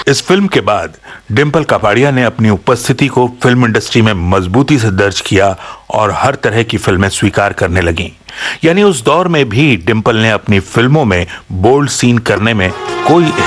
इस फिल्म के बाद डिंपल कपाड़िया ने अपनी उपस्थिति को फिल्म इंडस्ट्री में मजबूती से दर्ज किया और हर तरह की फिल्में स्वीकार करने लगी। यानी उस दौर में भी डिंपल ने अपनी फिल्मों में बोल्ड सीन करने में कोई